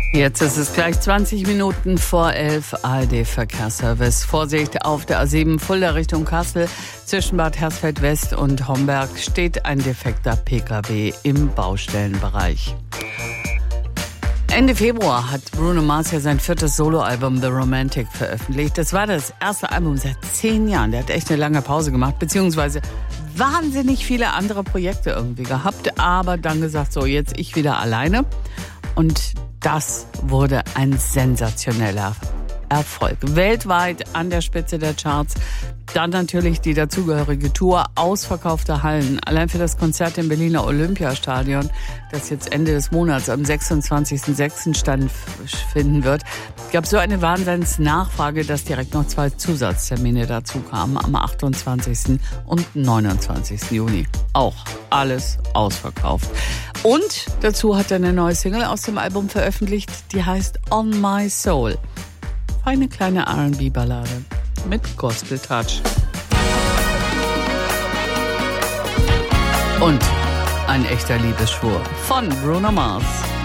Jetzt ist es gleich 20 Minuten vor 11, ARD-Verkehrsservice. Vorsicht auf der A7 Fulda Richtung Kassel. Zwischen Bad Hersfeld West und Homberg steht ein defekter Pkw im Baustellenbereich. Ende Februar hat Bruno Mars ja sein 4. Soloalbum The Romantic veröffentlicht. Das war das erste Album seit 10 Jahren. Der hat echt eine lange Pause gemacht, beziehungsweise wahnsinnig viele andere Projekte irgendwie gehabt. Aber dann gesagt, so jetzt ich wieder alleine. Und das wurde ein sensationeller Erfolg. Weltweit an der Spitze der Charts. Dann natürlich die dazugehörige Tour, ausverkaufte Hallen. Allein für das Konzert im Berliner Olympiastadion, das jetzt Ende des Monats am 26.06. stattfinden wird, gab so eine Wahnsinnsnachfrage, dass direkt noch 2 Zusatztermine dazu kamen am 28. und 29. Juni. Auch alles ausverkauft. Und dazu hat er eine neue Single aus dem Album veröffentlicht, die heißt On My Soul. Eine kleine R&B-Ballade mit Gospel-Touch. Und ein echter Liebesschwur von Bruno Mars.